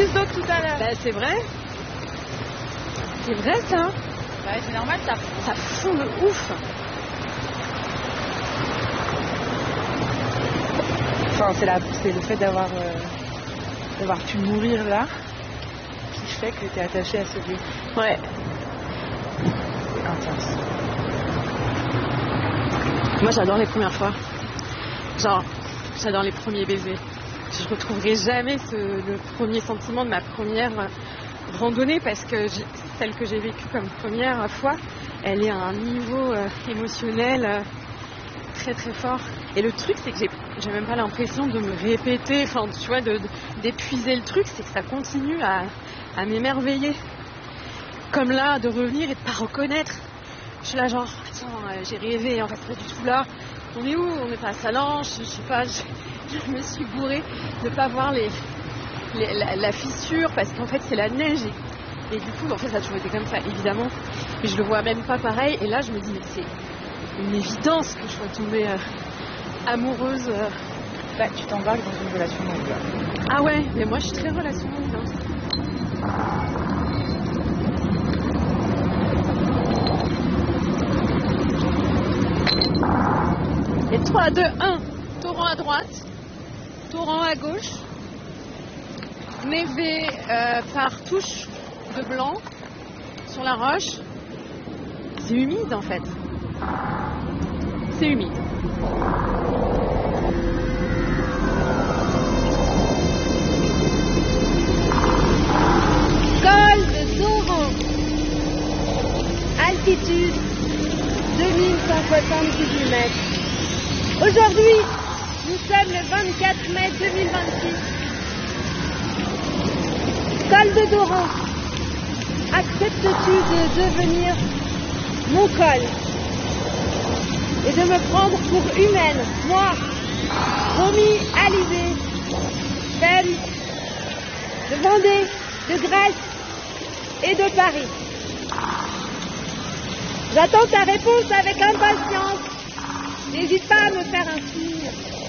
plus d'eau que tout à l'heure. Bah, c'est vrai. C'est vrai ça. Bah, c'est normal, ça fond de ouf. Enfin, c'est le fait d'avoir pu mourir là qui fait que t'es attaché à ce lieu. Ouais. C'est intense. Moi j'adore les premières fois. Genre, j'adore les premiers baisers. Je retrouverai jamais le premier sentiment de ma première randonnée parce que celle que j'ai vécue comme première fois, elle est à un niveau émotionnel très très fort. Et le truc, c'est que j'ai même pas l'impression de me répéter, enfin tu vois, d'épuiser le truc, c'est que ça continue à m'émerveiller. Comme là, de revenir et de pas reconnaître. Je suis là genre, attends, j'ai rêvé, en fait pas du tout là. On est où? On est pas à Salange, je sais pas, je me suis bourrée de pas voir la fissure parce qu'en fait c'est la neige et du coup en fait ça a toujours été comme ça évidemment, mais je le vois même pas pareil et là je me dis mais c'est une évidence que je sois tombée amoureuse. Bah, tu t'embarques dans une relation longue. Ah ouais, mais moi je suis très relation longue. Hein. Et 3, 2, 1, torrent à droite, torrent à gauche, névé par touche de blanc sur la roche. C'est humide en fait. C'est humide. Col de Torrent, altitude 2178 mètres. Aujourd'hui, nous sommes le 24 mai 2026. Col de Doran, acceptes-tu de devenir mon col et de me prendre pour humaine, moi, Romy Alizé, femme de Vendée, de Grèce et de Paris. J'attends ta réponse avec impatience. N'hésite pas à me faire un signe.